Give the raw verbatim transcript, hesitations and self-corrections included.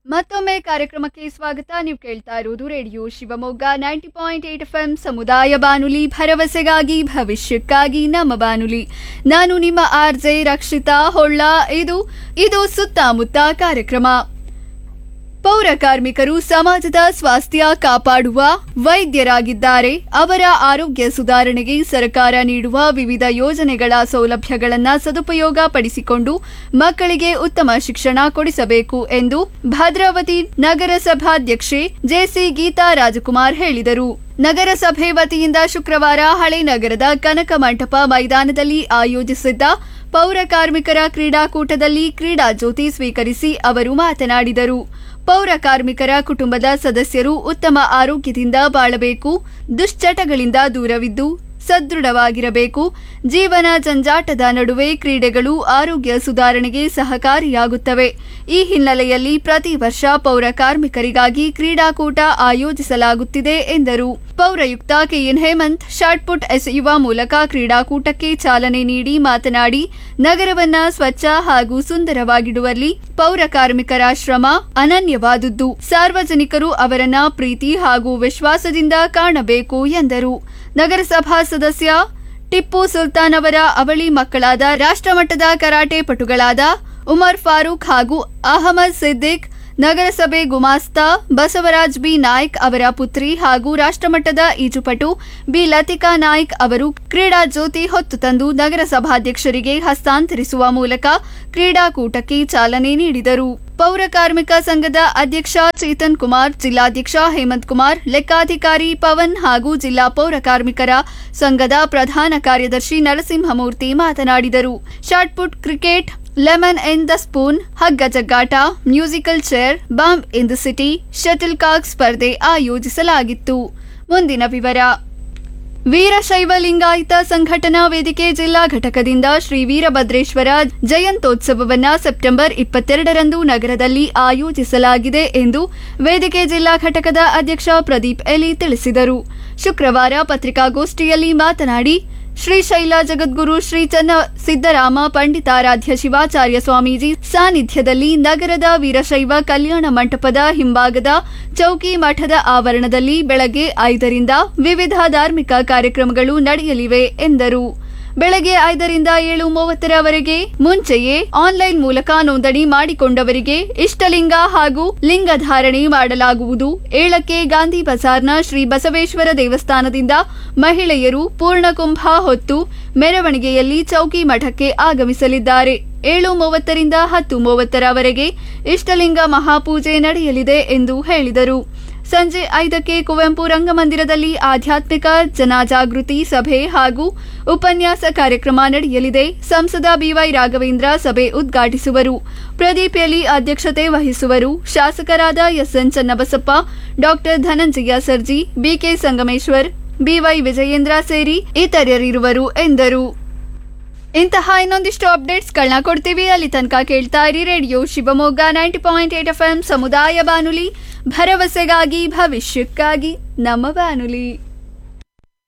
ಮತ್ತೊಮ್ಮೆ ಕಾರ್ಯಕ್ರಮಕ್ಕೆ ಸ್ವಾಗತ. ನೀವು ಕೇಳ್ತಾ ಇರೋದು radio Shivamogga ninety point eight F M ಸಮುದಾಯ ಬಾನುಲಿ, ಭರವಸೆಗಾಗಿ ಭವಿಷ್ಯಕ್ಕಾಗಿ ನಮ್ಮ ಬಾನುಲಿ. ನಾನು ನಿಮ್ಮ ಆರ್ ಜೆ ರಕ್ಷಿತಾ ಹೊಳ್ಳ. ಇದು ಇದು ಸುತ್ತಮುತ್ತ ಕಾರ್ಯಕ್ರಮ. ಪೌರ ಕಾರ್ಮಿಕರು ಸಮಾಜದ ಸ್ವಾಸ್ಥ್ಯ ಕಾಪಾಡುವ ವೈದ್ಯರಾಗಿದ್ದಾರೆ. ಅವರ ಆರೋಗ್ಯ ಸುಧಾರಣೆಗೆ ಸರ್ಕಾರ ನೀಡುವ ವಿವಿಧ ಯೋಜನೆಗಳ ಸೌಲಭ್ಯಗಳನ್ನು ಸದುಪಯೋಗ ಪಡಿಸಿಕೊಂಡು ಮಕ್ಕಳಿಗೆ ಉತ್ತಮ ಶಿಕ್ಷಣ ಕೊಡಿಸಬೇಕು ಎಂದು ಭದ್ರಾವತಿ ನಗರಸಭಾಧ್ಯಕ್ಷೆ ಜೆಸಿ ಗೀತಾ ರಾಜಕುಮಾರ್ ಹೇಳಿದರು. ನಗರಸಭೆ ವತಿಯಿಂದ ಶುಕ್ರವಾರ ಹಳೆ ನಗರದ ಕನಕ ಮಂಟಪ ಮೈದಾನದಲ್ಲಿ ಆಯೋಜಿಸಿದ್ದ ಪೌರ ಕಾರ್ಮಿಕರ ಕ್ರೀಡಾಕೂಟದಲ್ಲಿ ಕ್ರೀಡಾ ಜ್ಯೋತಿ ಸ್ವೀಕರಿಸಿ ಅವರು ಮಾತನಾಡಿದರು. ಪೌರ ಕಾರ್ಮಿಕರ ಕುಟುಂಬದ ಸದಸ್ಯರು ಉತ್ತಮ ಆರೋಗ್ಯದಿಂದ ಬಾಳಬೇಕು, ದುಶ್ಚಟಗಳಿಂದ ದೂರವಿದ್ದು ಸದೃಢವಾಗಿರಬೇಕು. ಜೀವನ ಜಂಜಾಟದ ನಡುವೆ ಕ್ರೀಡೆಗಳು ಆರೋಗ್ಯ ಸುಧಾರಣೆಗೆ ಸಹಕಾರಿಯಾಗುತ್ತವೆ. ಈ ಹಿನ್ನೆಲೆಯಲ್ಲಿ ಪ್ರತಿ ವರ್ಷ ಪೌರ ಕಾರ್ಮಿಕರಿಗಾಗಿ ಕ್ರೀಡಾಕೂಟ ಆಯೋಜಿಸಲಾಗುತ್ತಿದೆ ಎಂದರು. ಪೌರಾಯುಕ್ತ ಕೆಎನ್ ಹೇಮಂತ್ ಶಾಟ್ಪುಟ್ ಎಸೆಯುವ ಮೂಲಕ ಕ್ರೀಡಾಕೂಟಕ್ಕೆ ಚಾಲನೆ ನೀಡಿ ಮಾತನಾಡಿ, ನಗರವನ್ನ ಸ್ವಚ್ಛ ಹಾಗೂ ಸುಂದರವಾಗಿಡುವಲ್ಲಿ ಪೌರ ಕಾರ್ಮಿಕರ ಶ್ರಮ ಅನನ್ಯವಾದುದು. ಸಾರ್ವಜನಿಕರು ಅವರನ್ನ ಪ್ರೀತಿ ಹಾಗೂ ವಿಶ್ವಾಸದಿಂದ ಕಾಣಬೇಕು ಎಂದರು. ನಗರಸಭಾ ಸದಸ್ಯ ಟಿಪ್ಪು ಸುಲ್ತಾನ್ ಅವರ ಅವಳಿ ಮಕ್ಕಳಾದ ರಾಷ್ಟ್ರಮಟ್ಟದ ಕರಾಟೆ ಪಟುಗಳಾದ ಉಮರ್ ಫಾರೂಕ್ ಹಾಗೂ ಅಹಮದ್ ಸಿದ್ದಿಕ್, ನಗರಸಭೆ ಗುಮಾಸ್ತ ಬಸವರಾಜ್ ಬಿ ನಾಯ್ಕ್ ಅವರ ಪುತ್ರಿ ಹಾಗೂ ರಾಷ್ಟ್ರಮಟ್ಟದ ಈಜುಪಟು ಬಿ ಲತಿಕಾ ನಾಯ್ಕ್ ಅವರು ಕ್ರೀಡಾ ಜ್ಯೋತಿ ಹೊತ್ತು ತಂದು ನಗರಸಭಾಧ್ಯಕ್ಷರಿಗೆ ಹಸ್ತಾಂತರಿಸುವ ಮೂಲಕ ಕ್ರೀಡಾಕೂಟಕ್ಕೆ ಚಾಲನೆ ನೀಡಿದರು. ಪೌರ ಕಾರ್ಮಿಕ ಸಂಘದ ಅಧ್ಯಕ್ಷ ಚೇತನ್ ಕುಮಾರ್, ಜಿಲ್ಲಾಧ್ಯಕ್ಷ ಹೇಮಂತ್ ಕುಮಾರ್, ಲೆಕ್ಕಾಧಿಕಾರಿ ಪವನ್ ಹಾಗೂ ಜಿಲ್ಲಾ ಪೌರ ಕಾರ್ಮಿಕರ ಸಂಘದ ಪ್ರಧಾನ ಕಾರ್ಯದರ್ಶಿ ನರಸಿಂಹಮೂರ್ತಿ ಮಾತನಾಡಿದರು. Shot put cricket, lemon in the spoon, ಹಗ್ಗ ಜಗ್ಗಾಟ, musical chair, bomb in the city, shuttle cock ಸ್ಪರ್ಧೆ ಆಯೋಜಿಸಲಾಗಿತ್ತು. ಮುಂದಿನ ವಿವರ. ವೀರಶೈವ ಲಿಂಗಾಯತ ಸಂಘಟನಾ ವೇದಿಕೆ ಜಿಲ್ಲಾ ಘಟಕದಿಂದ ಶ್ರೀ ವೀರಭದ್ರೇಶ್ವರ ಜಯಂತ್ಯೋತ್ಸವವನ್ನು ಸೆಪ್ಟೆಂಬರ್ ಇಪ್ಪತ್ತೆರಡರಂದು ನಗರದಲ್ಲಿ ಆಯೋಜಿಸಲಾಗಿದೆ ಎಂದು ವೇದಿಕೆ ಜಿಲ್ಲಾ ಘಟಕದ ಅಧ್ಯಕ್ಷ ಪ್ರದೀಪ್ ಎಲಿ ತಿಳಿಸಿದರು. ಶುಕ್ರವಾರ ಪತ್ರಿಕಾಗೋಷ್ಠಿಯಲ್ಲಿ ಮಾತನಾಡಿ, ಶ್ರೀಶೈಲ ಜಗದ್ಗುರು ಶ್ರೀ ಚನ್ನ ಸಿದ್ದರಾಮ ಪಂಡಿತಾರಾಧ್ಯ ಶಿವಾಚಾರ್ಯ ಸ್ವಾಮೀಜಿ ಸಾನ್ನಿಧ್ಯದಲ್ಲಿ ನಗರದ ವೀರಶೈವ ಕಲ್ಯಾಣ ಮಂಟಪದ ಹಿಂಭಾಗದ ಚೌಕಿ ಮಠದ ಆವರಣದಲ್ಲಿ ಬೆಳಗ್ಗೆ ಐದರಿಂದ ವಿವಿಧ ಧಾರ್ಮಿಕ ಕಾರ್ಯಕ್ರಮಗಳು ನಡೆಯಲಿವೆ ಎಂದರು. ಬೆಳಗ್ಗೆ ಐದರಿಂದ ಏಳು ಮೂವತ್ತರವರೆಗೆ ಮುಂಚೆಯೇ ಆನ್ಲೈನ್ ಮೂಲಕ ನೋಂದಣಿ ಮಾಡಿಕೊಂಡವರಿಗೆ ಇಷ್ಟಲಿಂಗ ಹಾಗೂ ಲಿಂಗಧಾರಣೆ ಮಾಡಲಾಗುವುದು. ಏಳಕ್ಕೆ ಗಾಂಧಿ ಬಜಾರ್ನ ಶ್ರೀ ಬಸವೇಶ್ವರ ದೇವಸ್ಥಾನದಿಂದ ಮಹಿಳೆಯರು ಪೂರ್ಣಕುಂಭ ಹೊತ್ತು ಮೆರವಣಿಗೆಯಲ್ಲಿ ಚೌಕಿ ಮಠಕ್ಕೆ ಆಗಮಿಸಲಿದ್ದಾರೆ. ಏಳು ಮೂವತ್ತರಿಂದ ಹತ್ತು ಮೂವತ್ತರವರೆಗೆ ಇಷ್ಟಲಿಂಗ ಮಹಾಪೂಜೆ ನಡೆಯಲಿದೆ ಎಂದು ಹೇಳಿದರು. ಸಂಜೆ ಐದಕ್ಕೆ ಕುವೆಂಪು ರಂಗಮಂದಿರದಲ್ಲಿ ಆಧ್ಯಾತ್ಮಿಕ ಜನಜಾಗೃತಿ ಸಭೆ ಹಾಗೂ ಉಪನ್ಯಾಸ ಕಾರ್ಯಕ್ರಮ ನಡೆಯಲಿದೆ. ಸಂಸದ ಬಿವೈ ರಾಘವೇಂದ್ರ ಸಭೆ ಉದ್ಘಾಟಿಸುವರು. ಪ್ರದೀಪ್ ಎಲಿ ಅಧ್ಯಕ್ಷತೆ ವಹಿಸುವರು. ಶಾಸಕರಾದ SN Channabasappa, doctor Dhananjaya Sarji, BK Sangameshwar, B Y Vijayendra ಸೇರಿ ಇತರರಿರುವರು ಎಂದರು. ಇಂತಹ ಇನ್ನೊಂದಿಷ್ಟು ಅಪ್ಡೇಟ್ಸ್ಗಳನ್ನ ಕೊಡ್ತೀವಿ. ಅಲ್ಲಿ ತನಕ ಕೇಳ್ತಾ ಇರಿ radio Shivamogga ninety point eight F M ಸಮುದಾಯ ಬಾನುಲಿ, ಭರವಸೆಗಾಗಿ ಭವಿಷ್ಯಕ್ಕಾಗಿ ನಮ್ಮ ಬಾನುಲಿ.